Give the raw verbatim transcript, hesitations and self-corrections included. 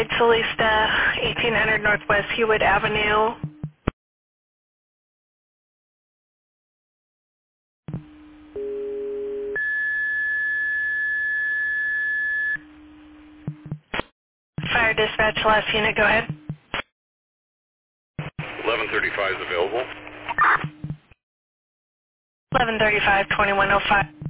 Solista, eighteen hundred Northwest Hewitt Avenue. Fire dispatch, last unit, go ahead. eleven thirty-five is available. eleven thirty-five, twenty-one oh five.